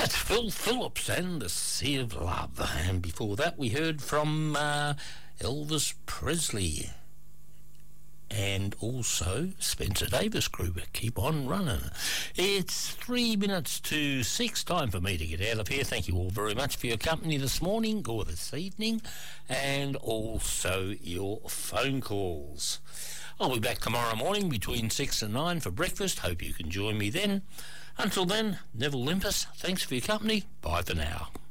That's Phil Phillips and the Sea of Love. And before that, we heard from Elvis Presley. And also Spencer Davis Group. Keep on running. It's 3 minutes to 6. Time for me to get out of here. Thank you all very much for your company this morning or this evening, and also your phone calls. I'll be back tomorrow morning between 6 and 9 for breakfast. Hope you can join me then. Until then, Neville Limpus, thanks for your company. Bye for now.